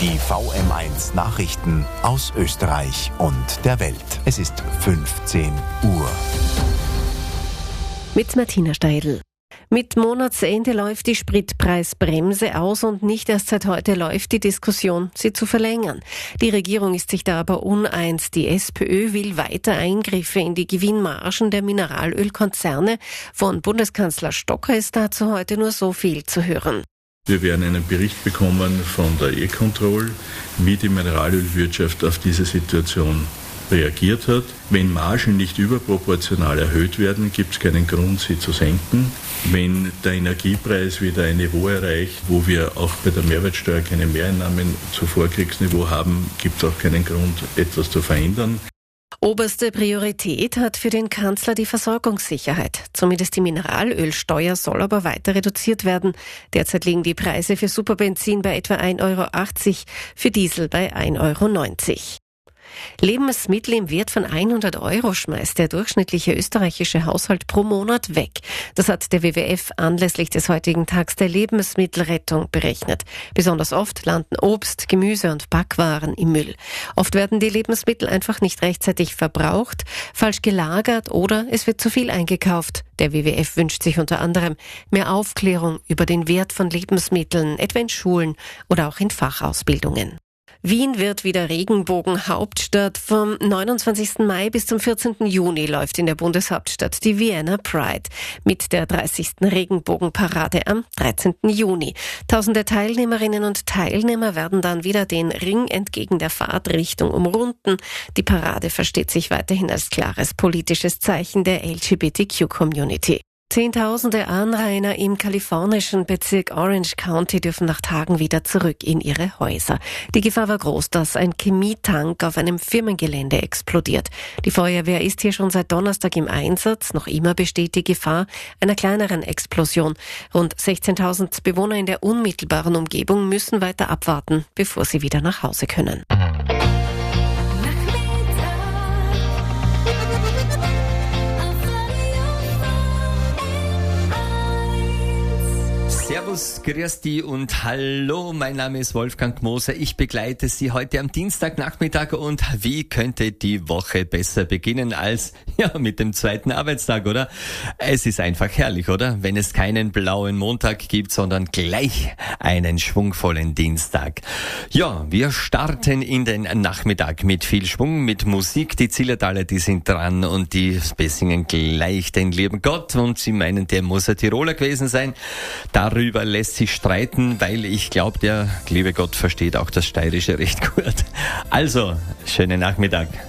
Die VM1 Nachrichten aus Österreich und der Welt. Es ist 15 Uhr. Mit Martina Steidl. Mit Monatsende läuft die Spritpreisbremse aus und nicht erst seit heute läuft die Diskussion, sie zu verlängern. Die Regierung ist sich da aber uneins. Die SPÖ will weiter Eingriffe in die Gewinnmargen der Mineralölkonzerne. Von Bundeskanzler Stocker ist dazu heute nur so viel zu hören. Wir werden einen Bericht bekommen von der E-Control, wie die Mineralölwirtschaft auf diese Situation reagiert hat. Wenn Margen nicht überproportional erhöht werden, gibt es keinen Grund, sie zu senken. Wenn der Energiepreis wieder ein Niveau erreicht, wo wir auch bei der Mehrwertsteuer keine Mehreinnahmen zu Vorkriegsniveau haben, gibt es auch keinen Grund, etwas zu verändern. Oberste Priorität hat für den Kanzler die Versorgungssicherheit. Zumindest die Mineralölsteuer soll aber weiter reduziert werden. Derzeit liegen die Preise für Superbenzin bei etwa 1,80 €, für Diesel bei 1,90 €. Lebensmittel im Wert von 100 € schmeißt der durchschnittliche österreichische Haushalt pro Monat weg. Das hat der WWF anlässlich des heutigen Tags der Lebensmittelrettung berechnet. Besonders oft landen Obst, Gemüse und Backwaren im Müll. Oft werden die Lebensmittel einfach nicht rechtzeitig verbraucht, falsch gelagert oder es wird zu viel eingekauft. Der WWF wünscht sich unter anderem mehr Aufklärung über den Wert von Lebensmitteln, etwa in Schulen oder auch in Fachausbildungen. Wien wird wieder Regenbogenhauptstadt. Vom 29. Mai bis zum 14. Juni läuft in der Bundeshauptstadt die Vienna Pride mit der 30. Regenbogenparade am 13. Juni. Tausende Teilnehmerinnen und Teilnehmer werden dann wieder den Ring entgegen der Fahrtrichtung umrunden. Die Parade versteht sich weiterhin als klares politisches Zeichen der LGBTQ-Community. Zehntausende Anrainer im kalifornischen Bezirk Orange County dürfen nach Tagen wieder zurück in ihre Häuser. Die Gefahr war groß, dass ein Chemietank auf einem Firmengelände explodiert. Die Feuerwehr ist hier schon seit Donnerstag im Einsatz. Noch immer besteht die Gefahr einer kleineren Explosion. Rund 16.000 Bewohner in der unmittelbaren Umgebung müssen weiter abwarten, bevor sie wieder nach Hause können. Servus, grüß dich und hallo, mein Name ist Wolfgang Moser. Ich begleite Sie heute am Dienstagnachmittag und wie könnte die Woche besser beginnen als mit dem zweiten Arbeitstag, oder? Es ist einfach herrlich, oder? Wenn es keinen blauen Montag gibt, sondern gleich einen schwungvollen Dienstag. Ja, wir starten in den Nachmittag mit viel Schwung, mit Musik. Die Zillertaler, die sind dran und die besingen gleich den lieben Gott und sie meinen, der muss ein Tiroler gewesen sein. Darüber lässt sich streiten, weil ich glaube, der liebe Gott versteht auch das Steirische recht gut. Also, schönen Nachmittag.